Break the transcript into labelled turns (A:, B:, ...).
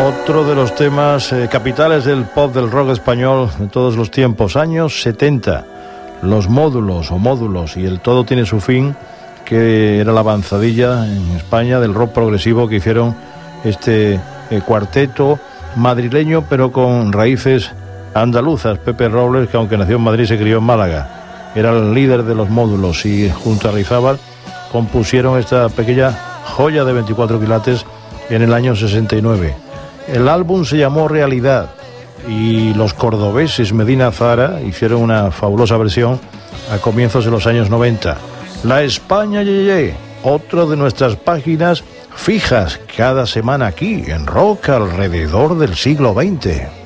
A: Otro de los temas capitales del pop, del rock español de todos los tiempos, años 70, los módulos o módulos y el Todo tiene su fin, que era la avanzadilla en España del rock progresivo que hicieron este cuarteto madrileño pero con raíces andaluzas. Pepe Robles, que aunque nació en Madrid se crió en Málaga, era el líder de los módulos y junto a Reizábal compusieron esta pequeña joya de 24 quilates en el año 69. El álbum se llamó Realidad y los cordobeses Medina Zahara hicieron una fabulosa versión a comienzos de los años 90. La España Yeye, otra de nuestras páginas fijas cada semana aquí en Rock alrededor del siglo XX.